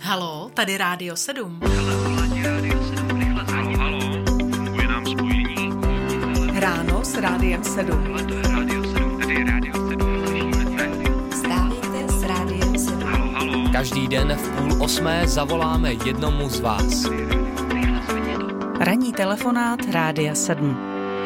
Haló, tady Rádio 7. Haló, funguje nám spojení. Ráno s Rádiem 7. Ale to je Rádio 7, tady je Rádio 7, slyšíme se. Vstávejte s Rádiem 7. Haló. Každý den v 7:30 zavoláme jednomu z vás. Ranní telefonát Rádia 7.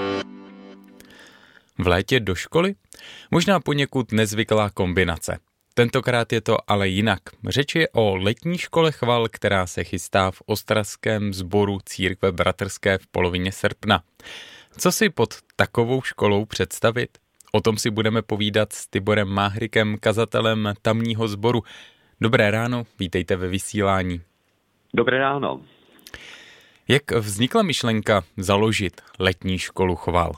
V létě do školy? Možná poněkud nezvyklá kombinace. Tentokrát je to ale jinak. Řeč je o letní škole Chval, která se chystá v ostravském sboru Církve bratrské v polovině srpna. Co si pod takovou školou představit? O tom si budeme povídat s Tiborem Máhrykem, kazatelem tamního sboru. Dobré ráno, vítejte ve vysílání. Dobré ráno. Jak vznikla myšlenka založit letní školu Chval?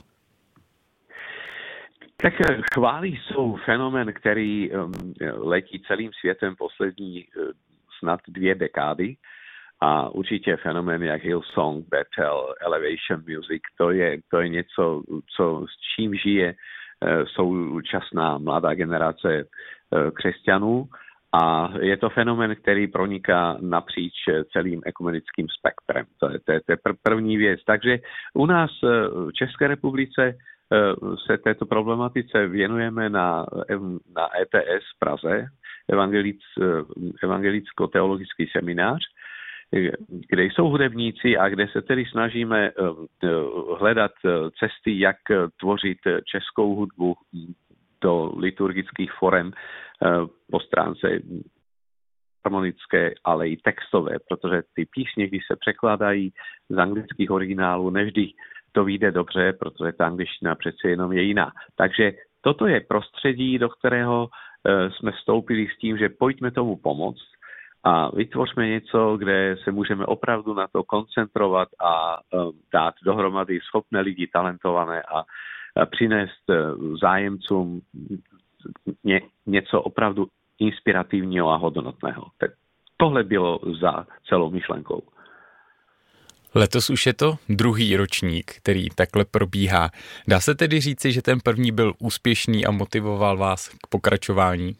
Tak chvály jsou fenomén, který letí celým světem poslední snad 2 dekády a určitě fenomén jak Hillsong, Bethel, Elevation Music, to je něco, s čím žije současná mladá generace křesťanů a je to fenomén, který proniká napříč celým ekumenickým spektrem. To je první věc. Takže u nás v České republice se této problematice věnujeme na ETS v Praze, evangelicko-teologický seminář, kde jsou hudebníci a kde se tedy snažíme hledat cesty, jak tvořit českou hudbu do liturgických forem po stránce harmonické, ale i textové, protože ty písně, když se překládají z anglických originálů, nevždy to vyjde dobře, protože ta angličtina přece jenom je jiná. Takže toto je prostředí, do kterého jsme vstoupili s tím, že pojďme tomu pomoct a vytvořme něco, kde se můžeme opravdu na to koncentrovat a dát dohromady schopné lidi, talentované a přinést zájemcům něco opravdu inspirativního a hodnotného. Tak tohle bylo za celou myšlenkou. Letos už je to druhý ročník, který takhle probíhá. Dá se tedy říci, že ten první byl úspěšný a motivoval vás k pokračování?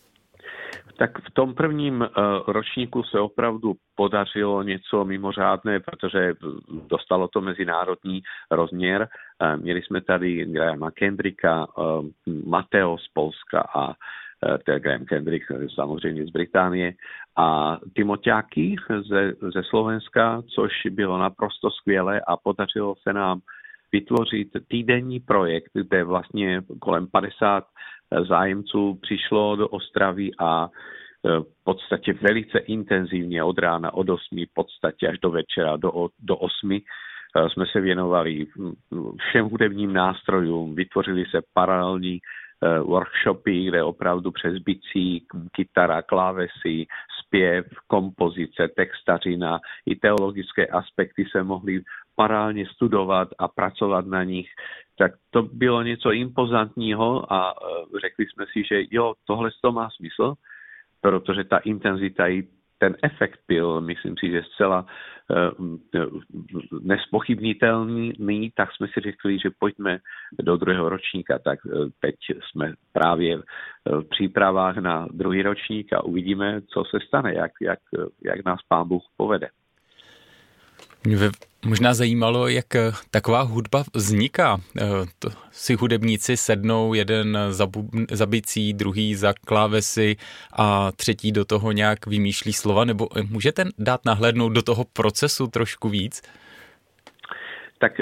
Tak v tom prvním ročníku se opravdu podařilo něco mimořádné, protože dostalo to mezinárodní rozměr. Měli jsme tady Grahama Kendricka, Mateo z Polska a Graham Kendrick samozřejmě z Británie a Timoťáky ze Slovenska, což bylo naprosto skvělé a podařilo se nám vytvořit týdenní projekt, kde vlastně kolem 50 zájemců přišlo do Ostravy a v podstatě velice intenzivně od rána od 8 v podstatě až do večera do 8 jsme se věnovali všem hudebním nástrojům, vytvořili se paralelní workshopy, kde opravdu přes bicí, kytara, klávesy, zpěv, kompozice, textařina i teologické aspekty se mohly paralelně studovat a pracovat na nich. Tak to bylo něco impozantního a řekli jsme si, že jo, tohle to má smysl, protože ta intenzita i ten efekt byl, myslím si, že zcela nespochybnitelný, tak jsme si řekli, že pojďme do druhého ročníka. Tak teď jsme právě v přípravách na druhý ročník a uvidíme, co se stane, jak nás Pán Bůh povede. Mě možná zajímalo, jak taková hudba vzniká. To si hudebníci sednou, jeden za bicí, druhý za klávesy a třetí do toho nějak vymýšlí slova, nebo můžete dát nahlédnout do toho procesu trošku víc? Tak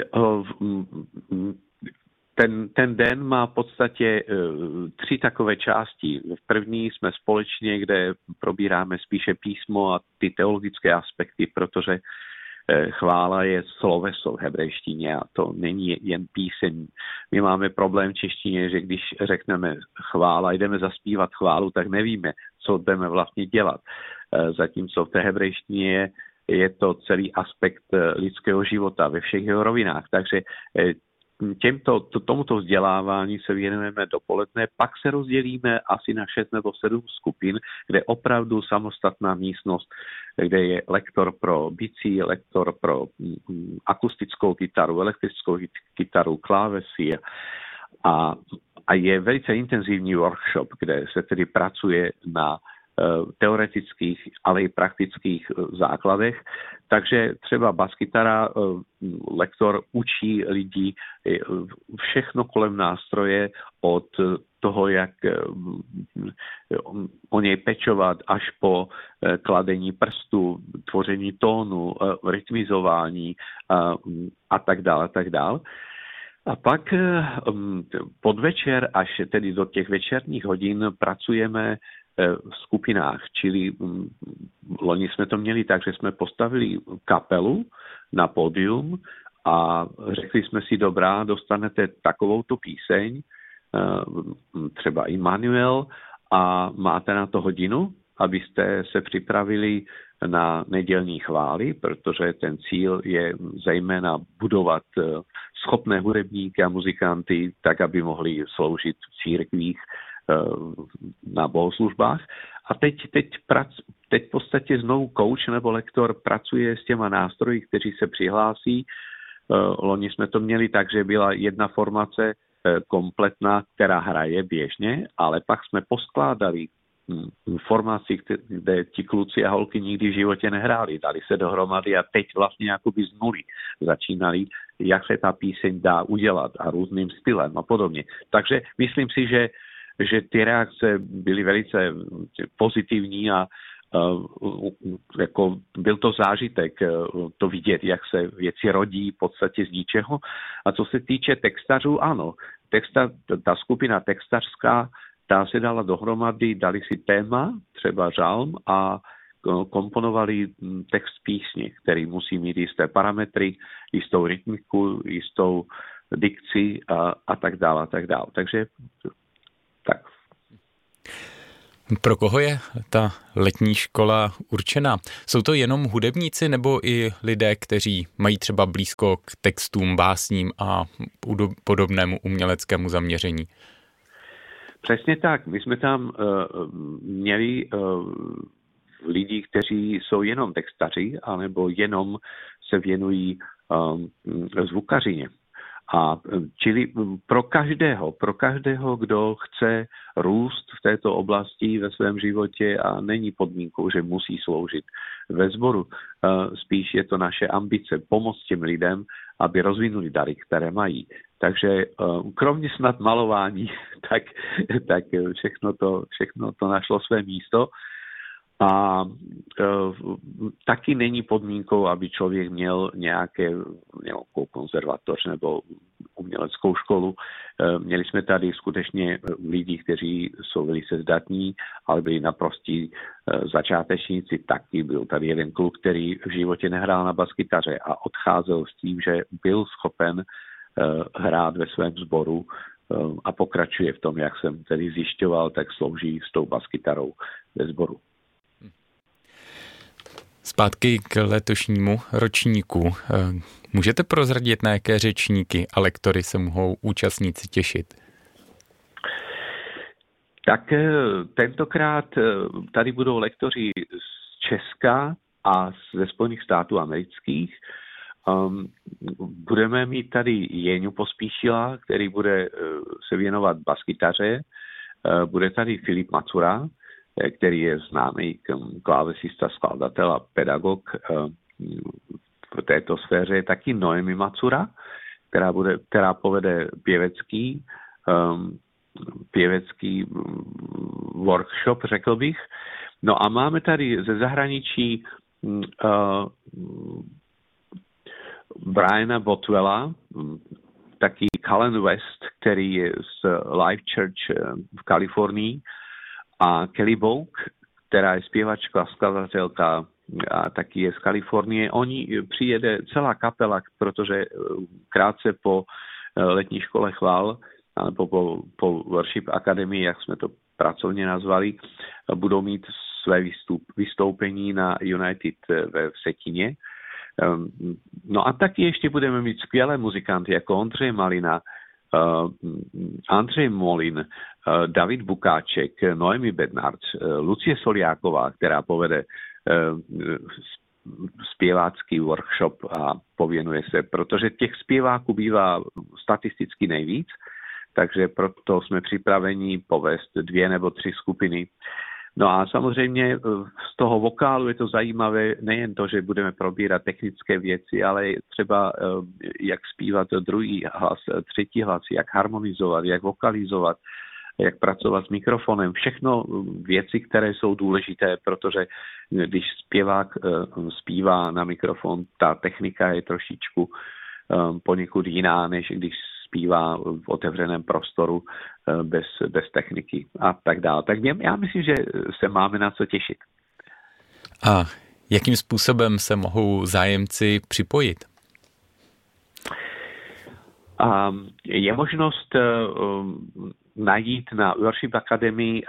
ten den má v podstatě 3 takové části. V první jsme společně, kde probíráme spíše písmo a ty teologické aspekty, protože chvála je sloveso v hebrejštině a to není jen píseň. My máme problém v češtině, že když řekneme chvála, jdeme zaspívat chválu, tak nevíme, co jdeme vlastně dělat. Zatímco v té hebrejštině je to celý aspekt lidského života ve všech jeho rovinách. Takže tomuto vzdělávání se věnujeme dopoledne, pak se rozdělíme asi na 6 nebo 7 skupin, kde opravdu samostatná místnost, kde je lektor pro bicí, lektor pro akustickou kytaru, elektrickou kytaru, klávesy a je velice intenzivní workshop, kde se tedy pracuje na teoretických, ale i praktických základech. Takže třeba baskytara, lektor učí lidi všechno kolem nástroje od toho, jak o něj pečovat, až po kladení prstů, tvoření tónu, rytmizování a tak dále, tak dále. A pak podvečer, až tedy do těch večerních hodin, pracujeme v skupinách, čili loni jsme to měli tak, že jsme postavili kapelu na pódium a řekli jsme si, dobrá, dostanete takovouto píseň, třeba Immanuel, a máte na to hodinu, abyste se připravili na nedělní chvály, protože ten cíl je zejména budovat schopné hudebníky a muzikanty tak, aby mohli sloužit v církvích na bohoslužbách. A teď v podstatě znovu coach nebo lektor pracuje s těma nástroji, kteří se přihlásí. Loni jsme to měli tak, že byla jedna formace kompletná, která hraje běžně, ale pak jsme poskládali formaci, kde ti kluci a holky nikdy v životě nehráli, dali se dohromady a teď vlastně jakoby z nuly začínali, jak se ta píseň dá udělat a různým stylem a podobně. Takže myslím si, že ty reakce byly velice pozitivní a jako byl to zážitek to vidět, jak se věci rodí v podstatě z ničeho. A co se týče textařů, ano, ta skupina textařská, ta se dala dohromady, dali si téma, třeba žalm, a komponovali text písně, který musí mít jisté parametry, jistou rytmiku, jistou dikci a tak dále, a tak dále. Takže tak. Pro koho je ta letní škola určena? Jsou to jenom hudebníci nebo i lidé, kteří mají třeba blízko k textům, básním a podobnému uměleckému zaměření? Přesně tak. My jsme tam měli lidi, kteří jsou jenom textaři, anebo jenom se věnují zvukařině. A čili pro každého, kdo chce růst v této oblasti ve svém životě a není podmínkou, že musí sloužit ve sboru. Spíš je to naše ambice pomoct těm lidem, aby rozvinuli dary, které mají. Takže kromě snad malování, tak všechno to našlo své místo. A taky není podmínkou, aby člověk měl nějakou konzervatoř nebo uměleckou školu. Měli jsme tady skutečně lidi, kteří jsou velice zdatní, ale byli naprostí začátečníci taky. Byl tady jeden kluk, který v životě nehrál na baskytaře a odcházel s tím, že byl schopen hrát ve svém sboru a pokračuje v tom, jak jsem tedy zjišťoval, tak slouží s tou baskytarou ve sboru. Zpátky k letošnímu ročníku. Můžete prozradit, na jaké řečníky a lektory se mohou účastníci těšit? Tak tentokrát tady budou lektoři z Česka a ze Spojených států amerických. Budeme mít tady Jeňu Pospíšila, který bude se věnovat baskytaře. Bude tady Filip Macura, který je známý klávesista, skladatel a pedagog v této sféře. Je taky Noemi Macura, která povede pěvecký workshop, řekl bych. No a máme tady ze zahraničí Briana Botwella, taky Cullen West, který je z Life Church v Kalifornii, a Kelly Bouk, která je zpěvačka, skladatelka a taky je z Kalifornie. Přijede celá kapela, protože krátce po letní škole chvál, nebo po Worship Academy, jak jsme to pracovně nazvali, budou mít své vystoupení na United ve Vsetíně. No a taky ještě budeme mít skvělé muzikanty jako Ondřej Malina, Andřej Molin, David Bukáček, Noemi Bednarc, Lucie Soliáková, která povede zpěvácký workshop a pověnuje se, protože těch zpěváků bývá statisticky nejvíc, takže proto jsme připraveni povést 2 nebo 3 skupiny. No a samozřejmě z toho vokálu je to zajímavé nejen to, že budeme probírat technické věci, ale třeba jak zpívat druhý hlas, třetí hlas, jak harmonizovat, jak vokalizovat, jak pracovat s mikrofonem. Všechno věci, které jsou důležité, protože když zpěvák zpívá na mikrofon, ta technika je trošičku poněkud jiná, než když zpívá v otevřeném prostoru bez techniky a tak dále. Tak já myslím, že se máme na co těšit. A jakým způsobem se mohou zájemci připojit? Je možnost najít na Worship Academy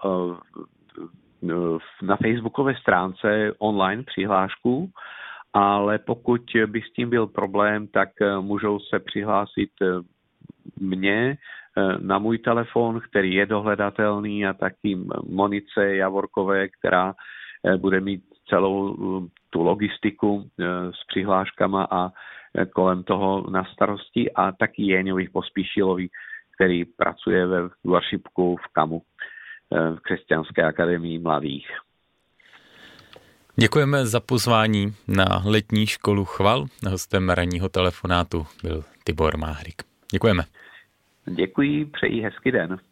na facebookové stránce online přihlášku, ale pokud by s tím byl problém, tak můžou se přihlásit mně na můj telefon, který je dohledatelný, a taky Monice Javorkové, která bude mít celou tu logistiku s přihláškama a kolem toho na starosti, a taky Jéňovi Pospíšilovi, který pracuje ve worshipku v KAMu, v Křesťanské akademii mladých. Děkujeme za pozvání na letní školu chval. Hostem ranního telefonátu byl Tibor Máhrik. Děkujeme. Děkuji, přeji hezký den.